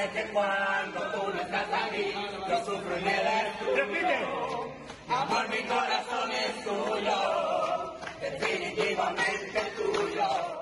sé que cuando tú no estás aquí, yo sufro y me destruyo. Amor, mi corazón es tuyo, definitivamente tuyo.